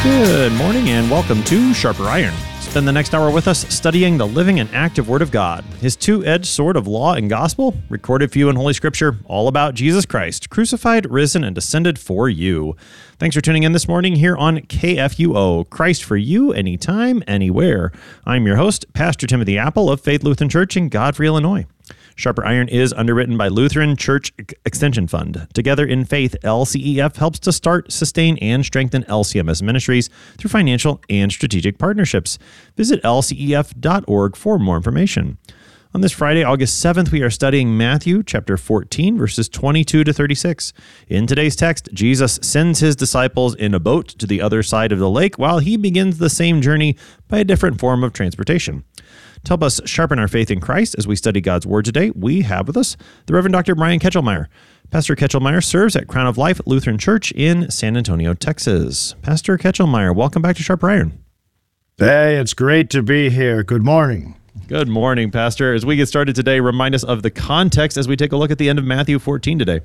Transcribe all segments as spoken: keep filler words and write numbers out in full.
Good morning and welcome to Sharper Iron. Spend the next hour with us studying the living and active Word of God, His two-edged sword of law and gospel, recorded for you in Holy Scripture, all about Jesus Christ, crucified, risen, and descended for you. Thanks for tuning in this morning here on K F U O, Christ for you, anytime, anywhere. I'm your host, Pastor Timothy Apple of Faith Lutheran Church in Godfrey, Illinois. Sharper Iron is underwritten by Lutheran Church Extension Fund. Together in Faith, L C E F helps to start, sustain, and strengthen L C M S ministries through financial and strategic partnerships. Visit L C E F dot org for more information. On this Friday, August seventh, we are studying Matthew chapter fourteen, verses twenty-two to thirty-six. In today's text, Jesus sends his disciples in a boat to the other side of the lake while he begins the same journey by a different form of transportation. To help us sharpen our faith in Christ as we study God's Word today, we have with us the Reverend Doctor Brian Ketchelmeyer. Pastor Ketchelmeyer serves at Crown of Life Lutheran Church in San Antonio, Texas. Pastor Ketchelmeyer, welcome back to Sharper Iron. Hey, it's great to be here. Good morning. Good morning, Pastor. As we get started today, remind us of the context as we take a look at the end of Matthew fourteen today.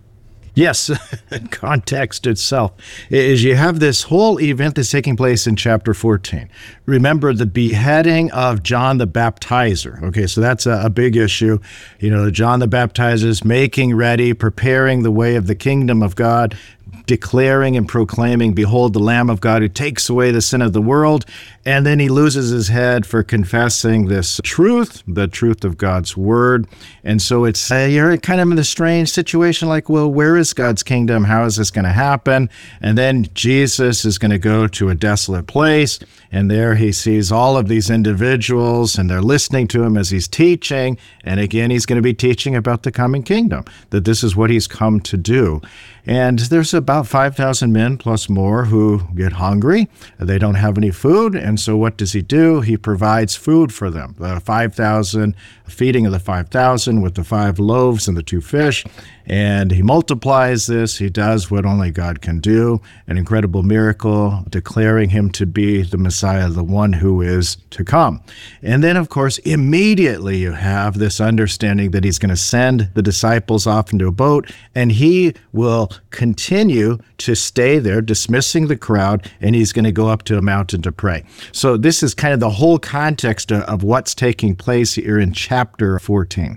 Yes, context itself is you have this whole event that's taking place in chapter fourteen. Remember the beheading of John the Baptizer. Okay, so that's a, a big issue. You know, John the Baptizer is making ready, preparing the way of the kingdom of God, declaring and proclaiming, behold, the Lamb of God who takes away the sin of the world. And then he loses his head for confessing this truth, the truth of God's word. And so it's uh, you're kind of in a strange situation like, well, where is God's kingdom? How is this going to happen? And then Jesus is going to go to a desolate place. And there he sees all of these individuals, and they're listening to him as he's teaching. And again, he's going to be teaching about the coming kingdom, that this is what he's come to do. And there's about five thousand men plus more who get hungry. They don't have any food. And so what does he do? He provides food for them. The five thousand, feeding of the five thousand with the five loaves and the two fish. And he multiplies this. He does what only God can do, an incredible miracle, declaring him to be the Messiah, the one who is to come. And then, of course, immediately you have this understanding that he's going to send the disciples off into a boat, and he will continue to stay there, dismissing the crowd, and he's going to go up to a mountain to pray. So this is kind of the whole context of what's taking place here in chapter fourteen.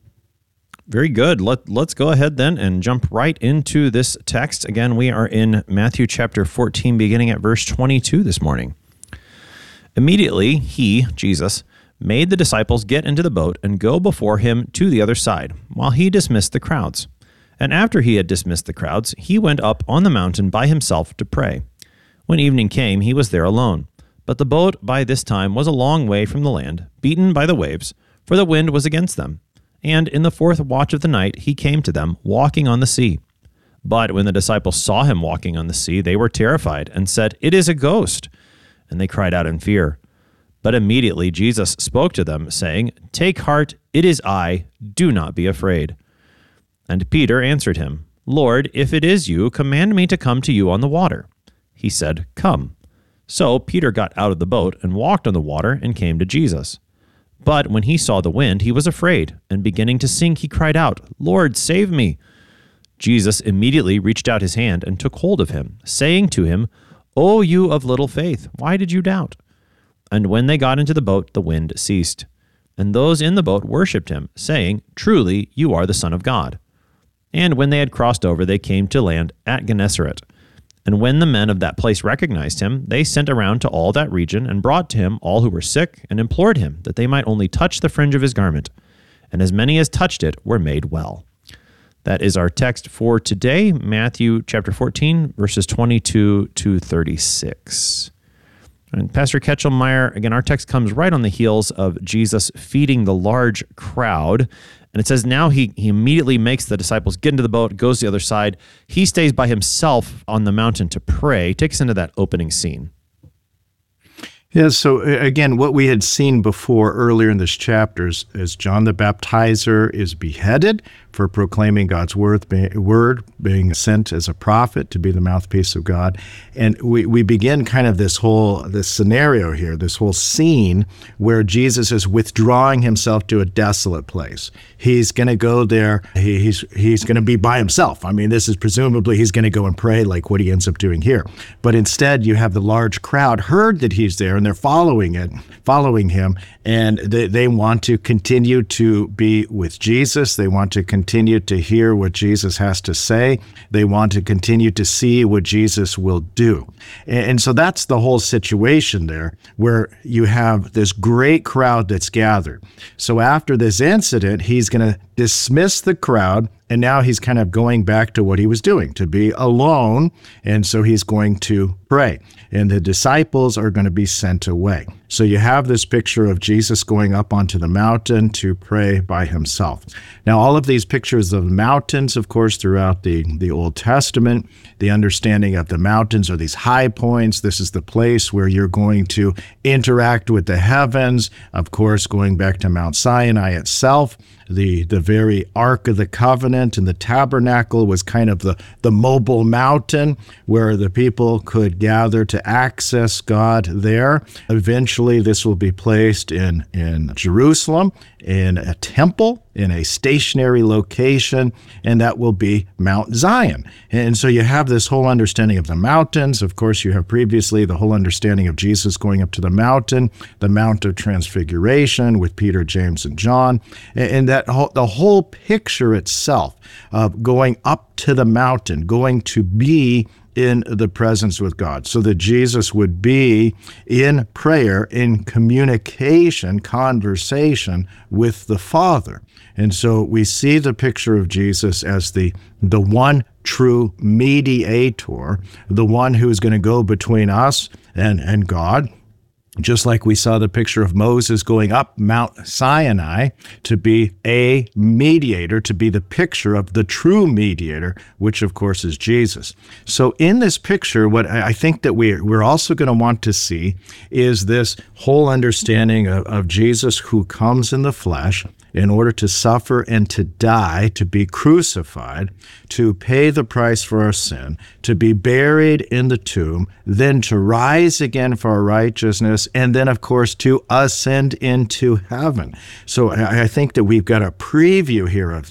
Very good. Let, let's go ahead then and jump right into this text. Again, we are in Matthew chapter fourteen, beginning at verse twenty-two this morning. Immediately, he, Jesus, made the disciples get into the boat and go before him to the other side, while he dismissed the crowds. And after he had dismissed the crowds, he went up on the mountain by himself to pray. When evening came, he was there alone. But the boat by this time was a long way from the land, beaten by the waves, for the wind was against them. And in the fourth watch of the night he came to them, walking on the sea. But when the disciples saw him walking on the sea, they were terrified, and said, "It is a ghost." And they cried out in fear. But immediately Jesus spoke to them, saying, "Take heart, it is I, do not be afraid." And Peter answered him, "Lord, if it is you, command me to come to you on the water." He said, "Come." So Peter got out of the boat and walked on the water and came to Jesus. But when he saw the wind, he was afraid, and beginning to sink, he cried out, "Lord, save me." Jesus immediately reached out his hand and took hold of him, saying to him, "O you of little faith, why did you doubt?" And when they got into the boat, the wind ceased. And those in the boat worshipped him, saying, "Truly, you are the Son of God." And when they had crossed over, they came to land at Gennesaret. And when the men of that place recognized him, they sent around to all that region and brought to him all who were sick and implored him that they might only touch the fringe of his garment. And as many as touched it were made well. That is our text for today, Matthew chapter fourteen, verses twenty-two to thirty-six. And Pastor Ketchelmeyer, again, our text comes right on the heels of Jesus feeding the large crowd. And it says now he, he immediately makes the disciples get into the boat, goes to the other side. He stays by himself on the mountain to pray. Take us into that opening scene. Yeah, so again, what we had seen before earlier in this chapter is, is John the Baptizer is beheaded for proclaiming God's word, word being sent as a prophet to be the mouthpiece of God. And we, we begin kind of this whole this scenario here, this whole scene where Jesus is withdrawing himself to a desolate place. He's going to go there. He, he's he's going to be by himself. I mean, this is presumably he's going to go and pray like what he ends up doing here. But instead, you have the large crowd heard that he's there, and they're following it, following him, and they, they want to continue to be with Jesus. They want to continue to hear what Jesus has to say. They want to continue to see what Jesus will do. And, and so that's the whole situation there, where you have this great crowd that's gathered. So after this incident, he's going to dismiss the crowd, and now he's kind of going back to what he was doing, to be alone, and so he's going to pray. And the disciples are going to be sent away. So you have this picture of Jesus going up onto the mountain to pray by himself. Now, all of these pictures of mountains, of course, throughout the, the Old Testament, the understanding of the mountains are these high points. This is the place where you're going to interact with the heavens. Of course, going back to Mount Sinai itself, the, the very Ark of the Covenant and the tabernacle was kind of the, the mobile mountain where the people could gather to access God there. Eventually, this will be placed in, in Jerusalem, in a temple, in a stationary location, and that will be Mount Zion. And so you have this whole understanding of the mountains. Of course, you have previously the whole understanding of Jesus going up to the mountain, the Mount of Transfiguration with Peter, James, and John, and that whole, the whole picture itself of going up to the mountain, going to be in the presence with God, so that Jesus would be in prayer, in communication, conversation with the Father. And so we see the picture of Jesus as the, the one true mediator, the one who is going to go between us and, and God. Just like we saw the picture of Moses going up Mount Sinai to be a mediator, to be the picture of the true mediator, which of course is Jesus. So in this picture, what I think that we're, we're also going to want to see is this whole understanding of, of Jesus who comes in the flesh in order to suffer and to die, to be crucified, to pay the price for our sin, to be buried in the tomb, then to rise again for our righteousness, and then, of course, to ascend into heaven. So I think that we've got a preview here of